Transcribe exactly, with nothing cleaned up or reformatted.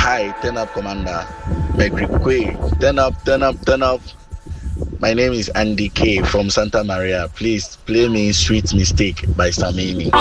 Hi, turn up, Commander. Megrikwe, turn up, turn up, turn up. My name is Andy K from Santa Maria. Please play me Sweet Mistake by Samini.